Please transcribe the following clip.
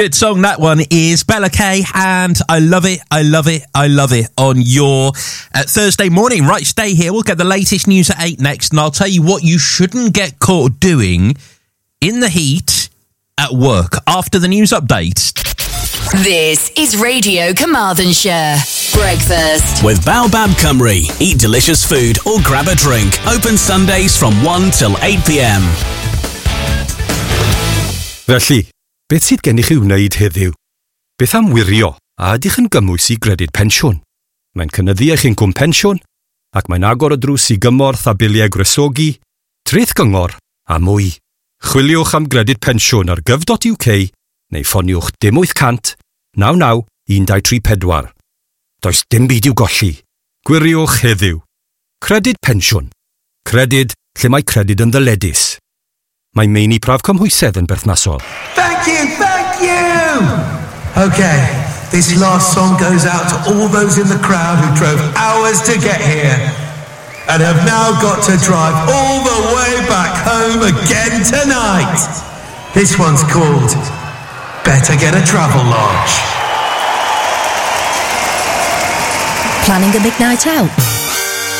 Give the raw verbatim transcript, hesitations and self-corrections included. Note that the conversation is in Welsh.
Good song, that one is Bella Kay, and I love it, I love it, I love it on your uh, Thursday morning. Right, stay here, we'll get the latest news at eight next, and I'll tell you what you shouldn't get caught doing in the heat at work after the news update. This is Radio Carmarthenshire. Breakfast. With Baobab Cymru. Eat delicious food or grab a drink. Open Sundays from one till eight p m. Felly, beth sydd gennych chi wneud heddiw? Beth am wirio a ydych yn gymwys i gredyd pensiwn? Mae'n cynyddu eich incwm pensiwn ac mae'n agor y drws i gymorth a biliau gwresogi, treth gyngor a mwy. Chwiliwch am gredyd pensiwn ar gyf dot U K neu ffoniwch dim wyth cant, naw naw, un dau tri pedwar. Does dim byd i'w golli. Gwiriwch heddiw. Credyd pensiwn. Credyd lle mae credyd yn ddyledus. Mae meini praf cymhwysedd yn berthnasol. Thank you, thank you! Okay, this last song goes out to all those in the crowd who drove hours to get here and have now got to drive all the way back home again tonight. This one's called Better Get a Travel Lodge. Planning a big night out?